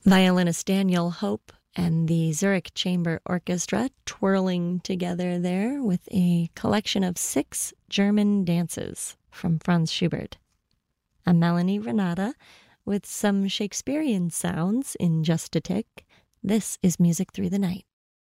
Violinist Daniel Hope and the Zurich Chamber Orchestra twirling together there with a collection of 6 German dances from Franz Schubert. I'm Melanie Renata with some Shakespearean sounds in just a tick. This is Music Through the Night.